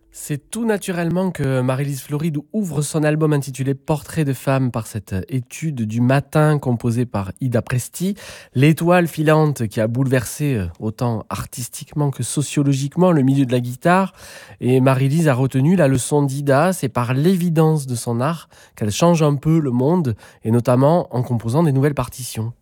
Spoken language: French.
C'est tout naturellement que Marie-Lise Floride ouvre son album intitulé Portrait de femme par cette étude du matin composée par Ida Presti, l'étoile filante qui a bouleversé autant artistiquement que sociologiquement le milieu de la guitare. Et Marie-Lise a retenu la leçon d'Ida, c'est par l'évidence de son art qu'elle change un peu le monde et notamment en composant des nouvelles partitions.